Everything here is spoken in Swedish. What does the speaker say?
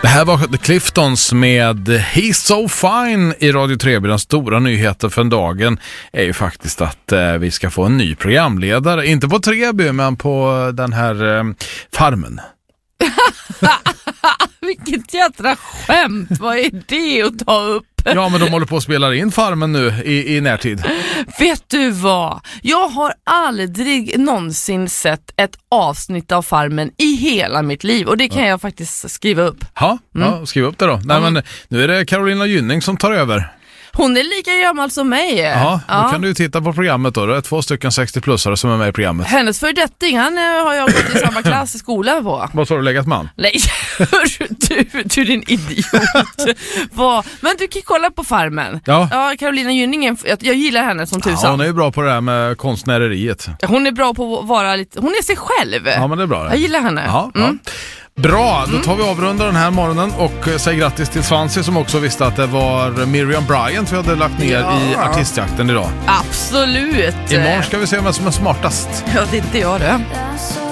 Det här var The Cliftons med He's So Fine i Radio 3. Den stora nyheten för dagen är ju faktiskt att vi ska få en ny programledare. Inte på Treby, men på den här farmen. Vilket jädra skämt. Vad är det att ta upp? Ja, men de håller på att spela in farmen nu i närtid. Vet du vad? Jag har aldrig någonsin sett ett avsnitt av Farmen i hela mitt liv. Och det kan jag faktiskt skriva upp. Ja, skriv upp det då. Nej, men nu är det Carolina Gynning som tar över. Hon är lika gammal som mig. Ja, då kan du ju titta på programmet då. Det är 2 stycken 60-plussare som är med i programmet. Hennes fördetting, han har jag gått i samma klass i skolan på. Vad sa du, legat man? Nej, du är en idiot. Men du kan kolla på Farmen. Ja, Carolina Gynning, jag gillar henne som tusan. Ja, hon är ju bra på det här med konstnäreriet. Hon är bra på att vara lite... Hon är sig själv. Ja, men det är bra. Jag gillar henne. Ja. Bra, då tar vi avrunda den här morgonen och säger grattis till Swansea som också visste att det var Miriam Bryant vi hade lagt ner i artistjakten idag. Absolut. Imorgon ska vi se vem som är smartast. Ja, det är inte jag det.